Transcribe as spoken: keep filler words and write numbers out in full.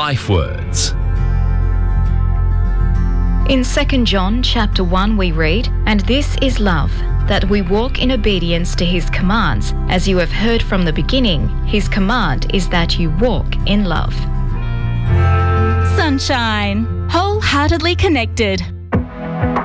Life Words. In Second John chapter one we read, "And this is love, that we walk in obedience to his commands. As you have heard from the beginning, his command is that you walk in love." Sunshine. Wholeheartedly connected.